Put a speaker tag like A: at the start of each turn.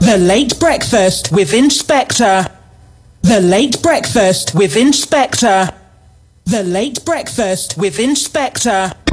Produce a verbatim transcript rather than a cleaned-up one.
A: The Late Breakfast with Inspector. The Late Breakfast with Inspector. The Late Breakfast with Inspector.